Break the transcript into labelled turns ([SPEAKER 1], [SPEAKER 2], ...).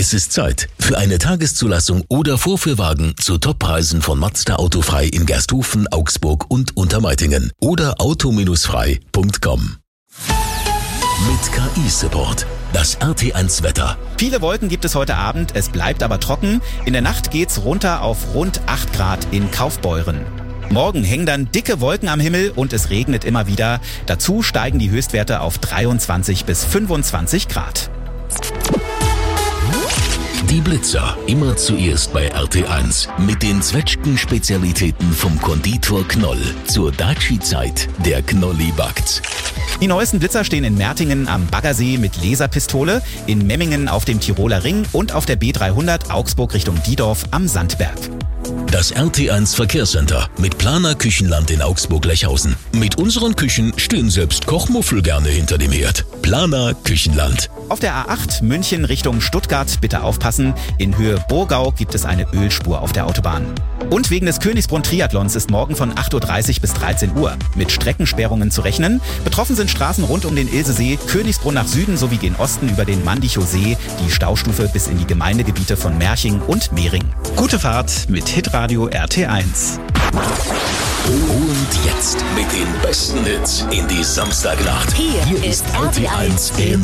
[SPEAKER 1] Es ist Zeit für eine Tageszulassung oder Vorführwagen zu Toppreisen von Mazda Autofrei in Gersthofen, Augsburg und Untermeitingen oder auto-frei.com. Mit KI-Support. Das RT1 Wetter.
[SPEAKER 2] Viele Wolken gibt es heute Abend, es bleibt aber trocken. In der Nacht geht's runter auf rund 8 Grad in Kaufbeuren. Morgen hängen dann dicke Wolken am Himmel und es regnet immer wieder. Dazu steigen die Höchstwerte auf 23 bis 25 Grad.
[SPEAKER 1] Die Blitzer, immer zuerst bei RT1 mit den Zwetschgen-Spezialitäten vom Konditor Knoll. Zur Daci-Zeit, der Knolli backt's.
[SPEAKER 2] Die neuesten Blitzer stehen in Mertingen am Baggersee mit Laserpistole, in Memmingen auf dem Tiroler Ring und auf der B300 Augsburg Richtung Diedorf am Sandberg.
[SPEAKER 1] Das RT1 Verkehrscenter mit Planer Küchenland in Augsburg-Lechhausen. Mit unseren Küchen stehen selbst Kochmuffel gerne hinter dem Herd. Planer Küchenland.
[SPEAKER 2] Auf der A8 München Richtung Stuttgart bitte aufpassen. In Höhe Burgau gibt es eine Ölspur auf der Autobahn. Und wegen des Königsbrunn-Triathlons ist morgen von 8.30 Uhr bis 13 Uhr mit Streckensperrungen zu rechnen. Betroffen sind Straßen rund um den Ilsesee, Königsbrunn nach Süden sowie gen Osten über den Mandichow See, die Staustufe bis in die Gemeindegebiete von Merching und Mehring. Gute Fahrt mit Hitradio RT1.
[SPEAKER 1] Und jetzt mit den besten Hits in die Samstagnacht.
[SPEAKER 3] Hier ist RT1
[SPEAKER 1] im